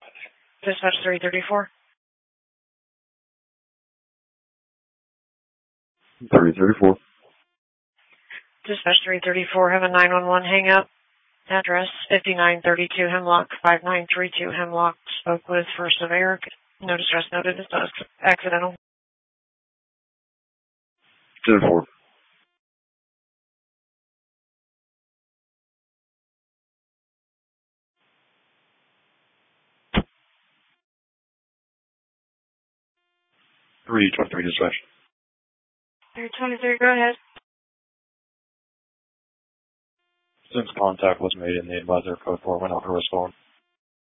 Dispatch 334. 334. Dispatch 334, have a 911 hang up. Address 5932 Hemlock, 5932 Hemlock. Spoke with First Surveyor. No distress noted. It's not accidental. 10-4. (323) dispatch. 323, go ahead. Since contact was made in the advisor code 4 went out to respond.